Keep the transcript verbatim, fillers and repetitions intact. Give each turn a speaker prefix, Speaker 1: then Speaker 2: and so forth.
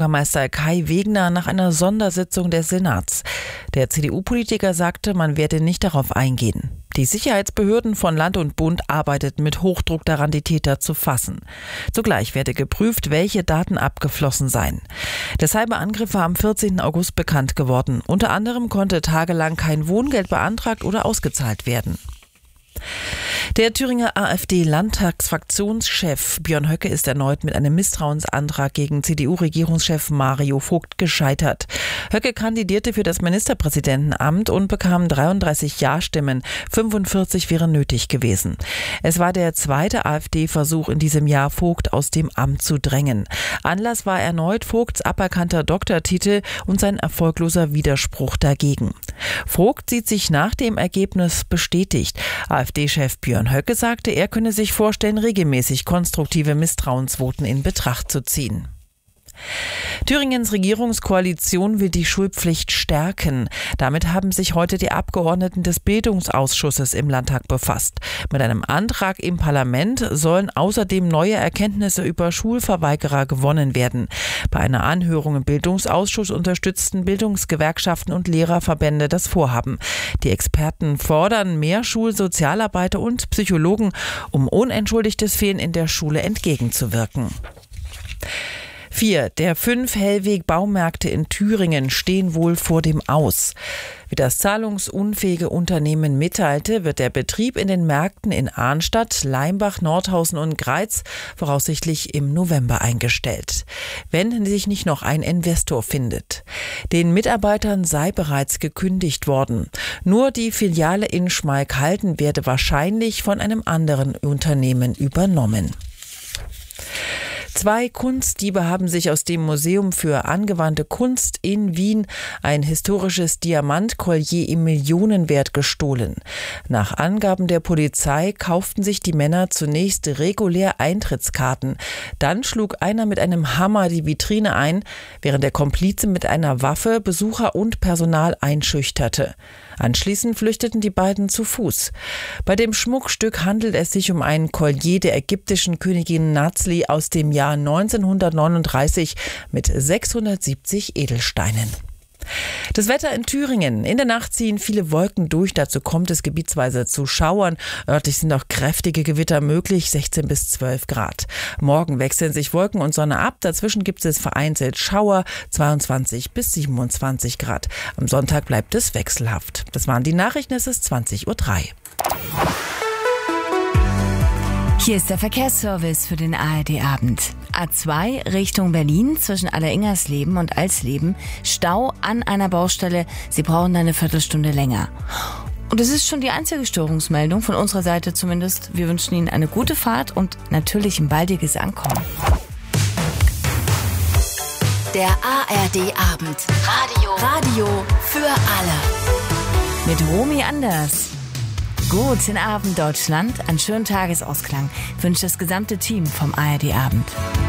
Speaker 1: Bürgermeister Kai Wegner nach einer Sondersitzung des Senats. Der C D U-Politiker sagte, man werde nicht darauf eingehen. Die Sicherheitsbehörden von Land und Bund arbeiteten mit Hochdruck daran, die Täter zu fassen. Zugleich werde geprüft, welche Daten abgeflossen seien. Der Cyberangriff war am vierzehnten August bekannt geworden. Unter anderem konnte tagelang kein Wohngeld beantragt oder ausgezahlt werden. Der Thüringer AfD-Landtagsfraktionschef Björn Höcke ist erneut mit einem Misstrauensantrag gegen C D U-Regierungschef Mario Vogt gescheitert. Höcke kandidierte für das Ministerpräsidentenamt und bekam dreiunddreißig Ja-Stimmen, fünfundvierzig wären nötig gewesen. Es war der zweite AfD-Versuch in diesem Jahr, Vogt aus dem Amt zu drängen. Anlass war erneut Vogts aberkannter Doktortitel und sein erfolgloser Widerspruch dagegen. Vogt sieht sich nach dem Ergebnis bestätigt. AfD-Chef Björn Höcke sagte, er könne sich vorstellen, regelmäßig konstruktive Misstrauensvoten in Betracht zu ziehen. Thüringens Regierungskoalition will die Schulpflicht stärken. Damit haben sich heute die Abgeordneten des Bildungsausschusses im Landtag befasst. Mit einem Antrag im Parlament sollen außerdem neue Erkenntnisse über Schulverweigerer gewonnen werden. Bei einer Anhörung im Bildungsausschuss unterstützten Bildungsgewerkschaften und Lehrerverbände das Vorhaben. Die Experten fordern mehr Schulsozialarbeiter und Psychologen, um unentschuldigtes Fehlen in der Schule entgegenzuwirken. Vier der fünf Hellweg-Baumärkte in Thüringen stehen wohl vor dem Aus. Wie das zahlungsunfähige Unternehmen mitteilte, wird der Betrieb in den Märkten in Arnstadt, Leimbach, Nordhausen und Greiz voraussichtlich im November eingestellt, wenn sich nicht noch ein Investor findet. Den Mitarbeitern sei bereits gekündigt worden. Nur die Filiale in Schmalkalden werde wahrscheinlich von einem anderen Unternehmen übernommen. Zwei Kunstdiebe haben sich aus dem Museum für angewandte Kunst in Wien ein historisches Diamantkollier im Millionenwert gestohlen. Nach Angaben der Polizei kauften sich die Männer zunächst regulär Eintrittskarten. Dann schlug einer mit einem Hammer die Vitrine ein, während der Komplize mit einer Waffe Besucher und Personal einschüchterte. Anschließend flüchteten die beiden zu Fuß. Bei dem Schmuckstück handelt es sich um ein Kollier der ägyptischen Königin Nazli aus dem Jahr neunzehnhundertneununddreißig mit sechshundertsiebzig Edelsteinen. Das Wetter in Thüringen. In der Nacht ziehen viele Wolken durch. Dazu kommt es gebietsweise zu Schauern. Örtlich sind auch kräftige Gewitter möglich, sechzehn bis zwölf Grad. Morgen wechseln sich Wolken und Sonne ab. Dazwischen gibt es vereinzelt Schauer, zweiundzwanzig bis siebenundzwanzig Grad. Am Sonntag bleibt es wechselhaft. Das waren die Nachrichten. Es ist zwanzig Uhr drei.
Speaker 2: Hier ist der Verkehrsservice für den A R D-Abend. A zwei Richtung Berlin zwischen Alleringersleben und Alsleben. Stau an einer Baustelle. Sie brauchen eine Viertelstunde länger. Und es ist schon die einzige Störungsmeldung, von unserer Seite zumindest. Wir wünschen Ihnen eine gute Fahrt und natürlich ein baldiges Ankommen.
Speaker 3: Der A R D-Abend. Radio. Radio für alle.
Speaker 2: Mit Romy Anders. Guten Abend, Deutschland. Einen schönen Tagesausklang wünscht das gesamte Team vom A R D-Abend.